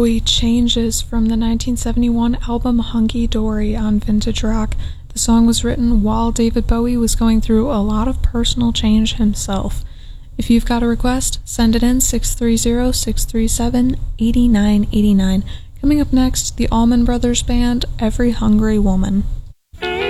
Bowie Changes from the 1971 album Hunky Dory on Vintage Rock. The song was written while David Bowie was going through a lot of personal change himself. If you've got a request, send it in 630-637-8989. Coming up next, the Allman Brothers Band, Every Hungry Woman.